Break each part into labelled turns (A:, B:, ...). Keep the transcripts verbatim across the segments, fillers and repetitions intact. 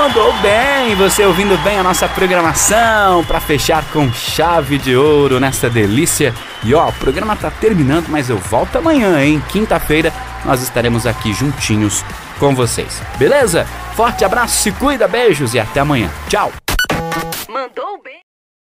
A: Mandou bem, você ouvindo bem a nossa programação para fechar com chave de ouro nessa delícia. E ó, o programa tá terminando, mas eu volto amanhã, hein? Quinta-feira nós estaremos aqui juntinhos com vocês, beleza? Forte abraço, se cuida, beijos e até amanhã. Tchau!
B: Mandou bem.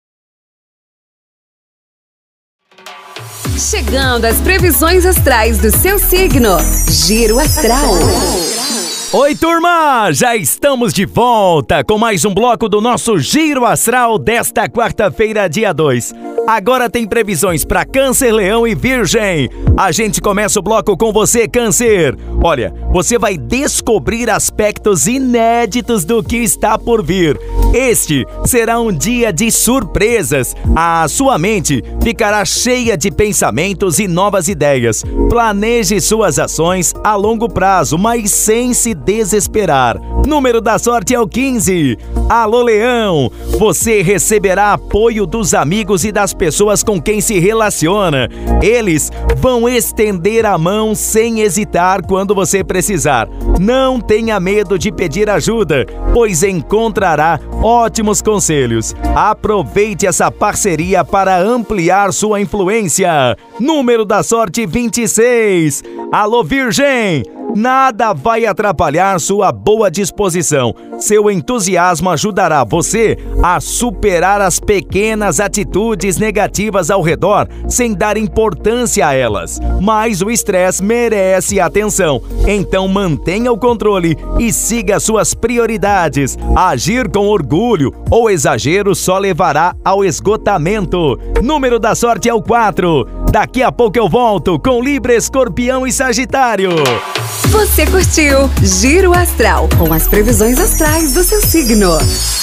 B: Chegando às previsões astrais do seu signo. Giro Astral.
C: Oi, turma! Já estamos de volta com mais um bloco do nosso Giro Astral desta quarta-feira, dia dois. Agora tem previsões para Câncer, Leão e Virgem. A gente começa o bloco com você, Câncer. Olha, você vai descobrir aspectos inéditos do que está por vir. Este será um dia de surpresas. A sua mente ficará cheia de pensamentos e novas ideias. Planeje suas ações a longo prazo, mas sem se desesperar. Número da sorte é o quinze. Alô, Leão! Você receberá apoio dos amigos e das pessoas com quem se relaciona. Eles vão estender a mão sem hesitar quando você precisar. Não tenha medo de pedir ajuda, pois encontrará ótimos conselhos. Aproveite essa parceria para ampliar sua influência. Número da sorte vinte e seis. Alô, Virgem! Nada vai atrapalhar sua boa disposição. Seu entusiasmo ajudará você a superar as pequenas atitudes negativas ao redor sem dar importância a elas. Mas o estresse merece atenção. Então mantenha o controle e siga suas prioridades. Agir com orgulho ou exagero só levará ao esgotamento. Número da sorte é o quatro. Daqui a pouco eu volto com Libra, Escorpião e Sagitário.
B: Você curtiu Giro Astral com as previsões astrais do seu signo.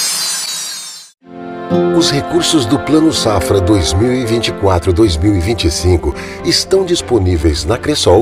D: Os recursos do Plano Safra dois mil e vinte e quatro a dois mil e vinte e cinco estão disponíveis na Cressol